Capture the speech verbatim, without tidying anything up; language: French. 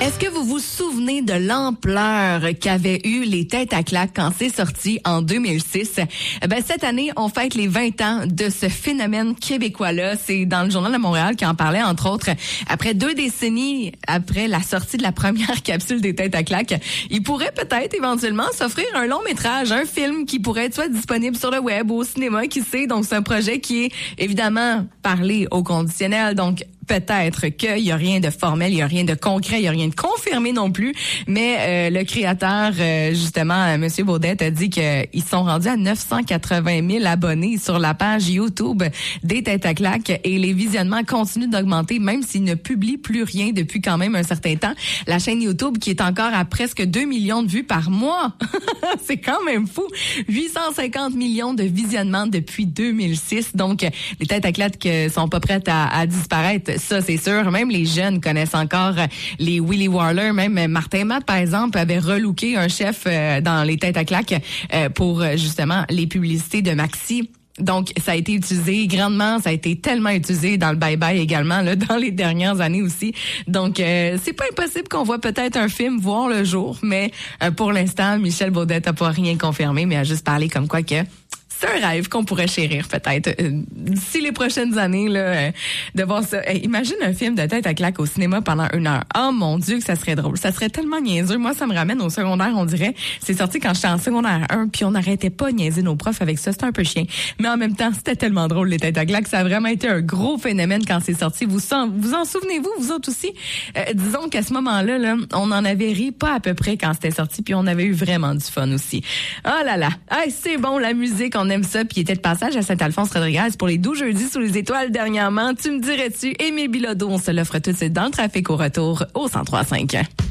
Est-ce que vous vous souvenez de l'ampleur qu'avaient eu les Têtes à claques quand c'est sorti en deux mille six? Ben, cette année, on fête les vingt ans de ce phénomène québécois-là. C'est dans le Journal de Montréal qui en parlait, entre autres. Après deux décennies, après la sortie de la première capsule des Têtes à claques, il pourrait peut-être éventuellement s'offrir un long métrage, un film qui pourrait être soit disponible sur le web ou au cinéma, qui sait. Donc, c'est un projet qui est évidemment parlé au conditionnel. Donc, peut-être qu'il y a rien de formel, il y a rien de concret, il y a rien de confirmé non plus, mais euh, le créateur, euh, justement, euh, Monsieur Baudette, a dit qu'ils sont rendus à neuf cent quatre-vingt mille abonnés sur la page YouTube des Têtes à claques et les visionnements continuent d'augmenter, même s'ils ne publient plus rien depuis quand même un certain temps. La chaîne YouTube qui est encore à presque deux millions de vues par mois. C'est quand même fou. huit cent cinquante millions de visionnements depuis deux mille six. Donc, les Têtes à claques sont pas prêtes à, à disparaître. Ça, c'est sûr. Même les jeunes connaissent encore les Willy Waller. Même Martin Matt, par exemple, avait relooké un chef euh, dans les Têtes à claques euh, pour, justement, les publicités de Maxi. Donc, ça a été utilisé grandement, ça a été tellement utilisé dans le bye-bye également, là, dans les dernières années aussi. Donc, euh, c'est pas impossible qu'on voit peut-être un film voir le jour, mais euh, pour l'instant, Michel Baudette n'a pas rien confirmé, mais a juste parlé comme quoi que c'est un rêve qu'on pourrait chérir peut-être euh, d'ici les prochaines années là, euh, de voir ça. Hey, imagine un film de Tête à claques au cinéma pendant une heure. Oh mon Dieu que ça serait drôle. Ça serait tellement niaiseux. Moi, ça me ramène au secondaire, on dirait. C'est sorti quand j'étais en secondaire un, puis on n'arrêtait pas de niaiser nos profs avec ça. C'était un peu chiant. Mais en même temps, c'était tellement drôle, les Têtes à claques. Ça a vraiment été un gros phénomène quand c'est sorti. Vous en, vous en souvenez-vous, vous autres aussi? Euh, disons qu'à ce moment-là, là, on en avait ri pas à peu près quand c'était sorti, puis on avait eu vraiment du fun aussi. Oh là là. Hey, c'est bon, la musique, on aime ça, puis il était de passage à Saint-Alphonse-Rodriguez pour les douze jeudis sous les étoiles dernièrement. Tu me dirais-tu? Émile Bilodeau, on se l'offre tout de suite dans le trafic au retour au cent trois virgule cinq.